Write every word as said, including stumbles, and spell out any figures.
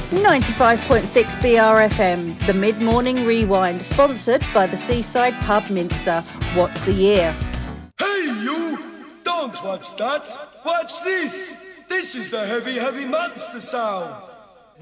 ninety-five point six B R F M, the Mid-Morning Rewind, sponsored by the Seaside Pub Minster. What's the year? Hey you! Don't watch that! Watch this! This is the Heavy Heavy Monster sound!